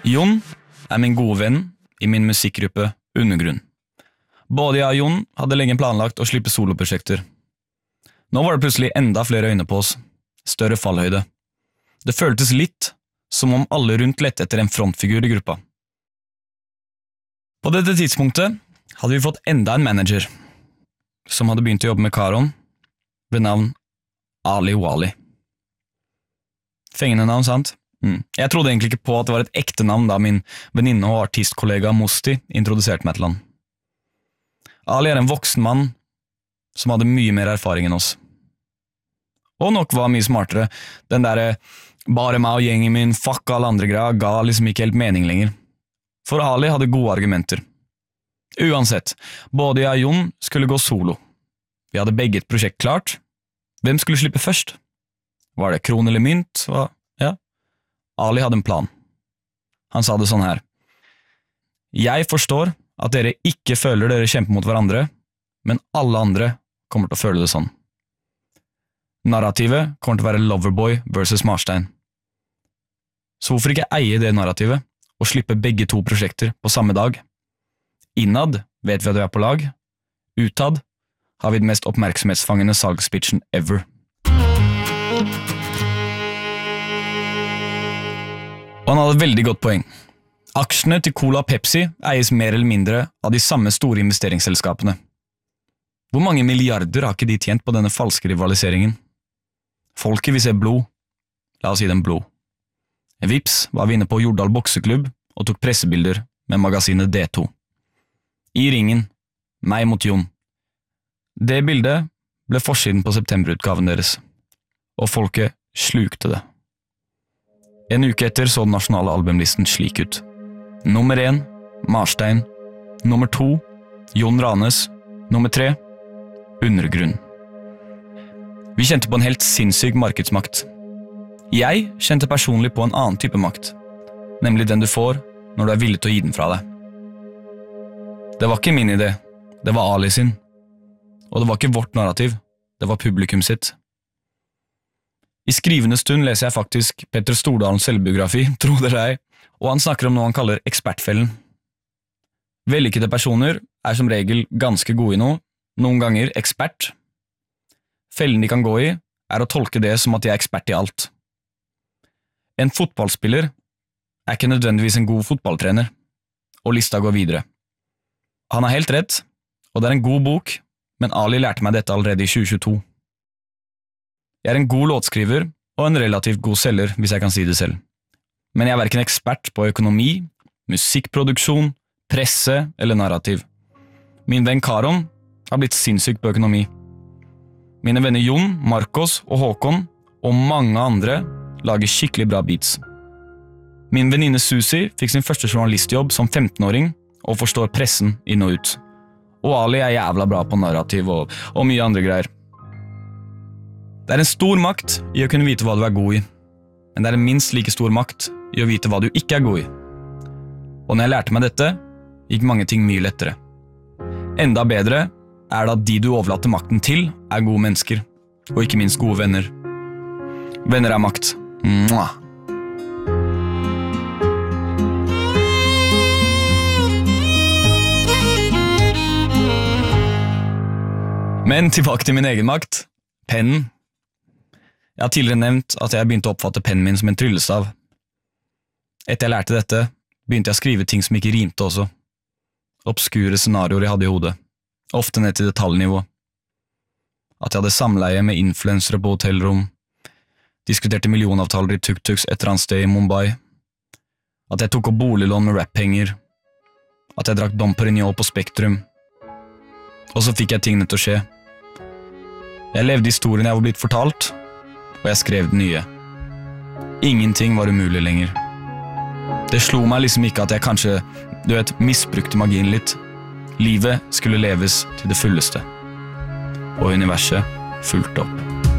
Jon min gode venn i min musikkgruppe Undergrunn. Både jeg og Jon hadde lenge planlagt å slippe soloprosjekter. Nå var det plutselig enda flere øyne på oss, større fallhøyde. Det føltes litt som om alle rundt lette etter en frontfigur i gruppa. På dette tidspunktet hadde vi fått enda en manager, som hadde begynt å jobbe med Karon, ved navn Ali Wali. Fengende navn, sant? Jeg trodde egentlig ikke på at det var et ekte navn da min venninne og artistkollega Mosti introduserte meg til han. Ali en voksen mann som hadde mye mer erfaring enn oss. Og nok var mye smartere. Den der bare meg og gjengen min, fuck alle andre greia, ga liksom ikke helt mening lenger. For Ali hadde gode argumenter. Uansett, både jeg og Jon skulle gå solo. Vi hadde begge et prosjekt klart. Hvem skulle slippe først? Var det kron eller mynt? Ja. Ali hadde en plan. Han sa det sånn her. Jeg forstår at dere ikke føler dere kjemper mot hverandre, men alle andre kommer til å føle det sånn. Narrativet kommer til å være Loverboy versus Marstein. Så hvorfor ikke eie det narrativet og slippe begge to prosjekter på samme dag? Innad vet vi at vi er på lag. Utad har vi den mest oppmerksomhetsfangende salgspitchen ever. Og han hadde et veldig godt poeng. Aksjene til Cola og Pepsi eies mer eller mindre av de samme store investeringsselskapene. Hvor mange milliarder har ikke de tjent på denne falske rivaliseringen? Folket vil se blod. La oss si dem blod. Vips var vi inne på Jordal bokseklubb og tok pressebilder med magasinet D2. I ringen, meg mot Jon. Det bildet ble forsiden på septemberutgaven deres, og folket slukte det. En uke etter så den nasjonale albumlisten slik ut. Nummer 1, Marstein. Nummer 2, Jon Ranes. Nummer 3, Undergrunn. Vi kjente på en helt sinnssyk markedsmakt. Jeg kjente personlig på en annen type makt, nemlig den du får når du er villig til å gi den fra deg. Det var ikke min idé, det var Ali sin. Og det var ikke vårt narrativ, det var publikum sitt. I skrivende stund leser jeg faktisk Petter Stordalens selvbiografi, tro dere ei, og han snakker om noe han kaller ekspertfellen. Vellykkede personer er som regel ganske gode i noe, noen ganger ekspert. Fellen de kan gå i er å tolke det som at de er ekspert i alt. En fotballspiller er ikke nødvendigvis en god fotballtrener, og lista går videre. Han har helt rett, og det er en god bok, men Ali lærte meg dette allerede i 2022. Jeg er en god låtskriver og en relativt god selger, hvis jeg kan si det selv. Men jeg er hverken ekspert på økonomi, musikkproduksjon, presse eller narrativ. Min venn Karon har blitt sinnssyk på økonomi. Mine venner Jon, Marcos og Håkon og mange andre lager skikkelig bra beats. Min venninne Susi fikk sin første journalistjobb som 15-åring og forstår pressen inn og ut. Og Ali er jævla bra på narrativ og mye andre greier. Det er en stor makt i å kunne vite hva du er god i, men det er en minst like stor makt i å vite hva du ikke er god i. Og når jeg lærte meg dette, gikk mange ting mye lettere. Enda bedre er det at de du overlater makten til, er gode mennesker, og ikke minst gode venner. Venner er makt. Mwah! Men tilbake til min egen makt, pennen. Jeg har tidligere nevnt at jeg begynte å oppfatte pennen min som en tryllestav. Etter jeg lærte dette, begynte jeg å skrive ting som ikke rimte også. Obskure scenarioer jeg hadde i hodet, ofte ned til detaljnivå. At jeg hadde samleie med influensere på hotellrom, diskuterte millionavtaler i tuk-tuks et eller annet sted i Mumbai, at jeg tok opp boliglån med rap-penger, at jeg drakk Dom Perignon på Spektrum, og så fikk jeg tingene til å skje. Jeg levde historien jeg var blitt fortalt, og jeg skrev den nye. Ingenting var umulig lenger. Det slo meg liksom ikke at jeg kanskje, misbrukte magien litt. Livet skulle leves til det fulleste. Og universet fulgte opp.